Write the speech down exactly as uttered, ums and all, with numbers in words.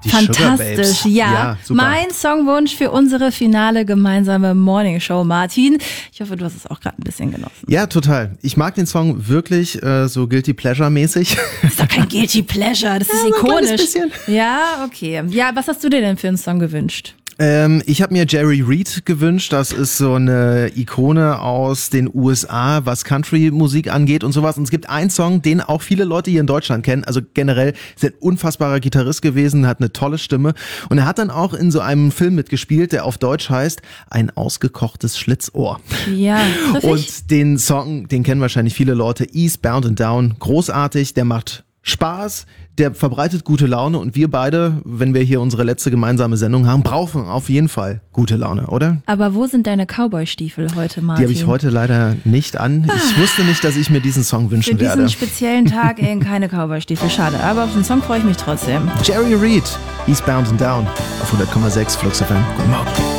Die Sugar Babes. Fantastisch, ja. Ja, super. Mein Songwunsch für unsere finale gemeinsame Morningshow, Martin. Ich hoffe, du hast es auch gerade ein bisschen genossen. Ja, total. Ich mag den Song wirklich äh, so Guilty Pleasure-mäßig. Das ist doch kein Guilty Pleasure, das ist Ja, so ein kleines ikonisch. bisschen. Ja, okay. Ja, was hast du dir denn für einen Song gewünscht? Ähm, ich habe mir Jerry Reed gewünscht. Das ist so eine Ikone aus den U S A, was Country-Musik angeht und sowas. Und es gibt einen Song, den auch viele Leute hier in Deutschland kennen. Also generell ist er ein unfassbarer Gitarrist gewesen, hat eine tolle Stimme. Und er hat dann auch in so einem Film mitgespielt, der auf Deutsch heißt Ein ausgekochtes Schlitzohr. Ja, triff ich? Und den Song, den kennen wahrscheinlich viele Leute, Eastbound and Down. Großartig, der macht Spaß, der verbreitet gute Laune und wir beide, wenn wir hier unsere letzte gemeinsame Sendung haben, brauchen auf jeden Fall gute Laune, oder? Aber wo sind deine Cowboy-Stiefel heute, Martin? Die habe ich heute leider nicht an. Ich wusste nicht, dass ich mir diesen Song wünschen Für diesen werde. speziellen Tag eben keine Cowboy-Stiefel, schade. Aber auf den Song freue ich mich trotzdem. Jerry Reed, Eastbound and Down auf hundert Komma sechs Flux F M. Guten Morgen.